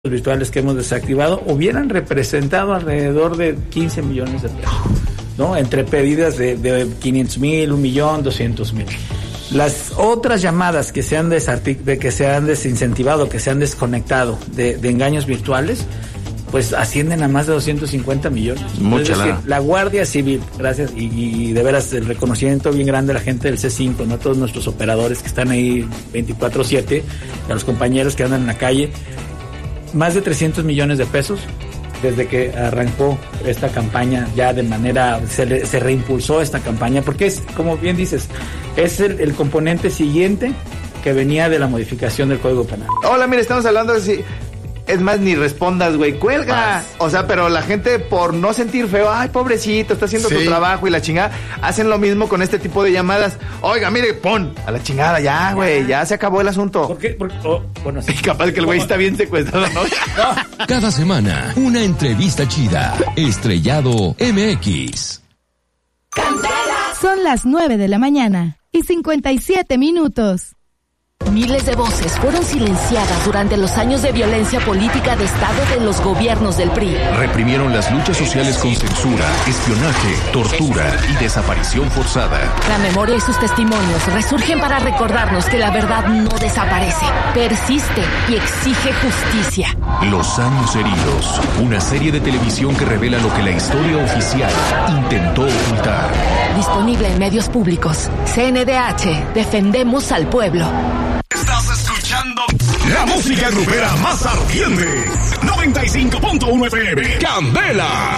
virtuales que hemos desactivado hubieran representado alrededor de 15 millones de pesos, ¿no? Entre pedidas de 500,000, 1,000,000, 200,000. Las otras llamadas que se han desincentivado, que se han desconectado de engaños virtuales, pues ascienden a más de 250 millones. Mucha lana. La Guardia Civil, gracias, y de veras el reconocimiento bien grande a la gente del C5, ¿no? A todos nuestros operadores que están ahí 24/7, a los compañeros que andan en la calle. Más de 300 millones de pesos desde que arrancó esta campaña, ya de manera, se reimpulsó esta campaña, porque es, como bien dices, es el componente siguiente que venía de la modificación del Código Penal. Hola, mire, estamos hablando de es más, ni respondas, güey, cuelga. O sea, pero la gente, por no sentir feo, ay, pobrecito, está haciendo su trabajo y la chingada, hacen lo mismo con este tipo de llamadas. Oiga, mire, pon a la chingada, ya, güey, ya se acabó el asunto. ¿Por qué? Bueno, sí. Capaz que el güey está bien secuestrado, ¿no? Cada semana, una entrevista chida. Estrellado MX. Son las 9:57 a.m. Miles de voces fueron silenciadas durante los años de violencia política de Estado de los gobiernos del PRI. Reprimieron las luchas sociales con censura, espionaje, tortura y desaparición forzada. La memoria y sus testimonios resurgen para recordarnos que la verdad no desaparece, persiste y exige justicia. Los años heridos, una serie de televisión que revela lo que la historia oficial intentó ocultar. Disponible en medios públicos. CNDH, defendemos al pueblo. Estás escuchando la música grupera más ardiente. 95.1 FM. Candela.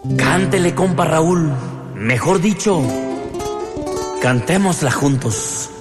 Cántele, compa Raúl. Mejor dicho, cantémosla juntos.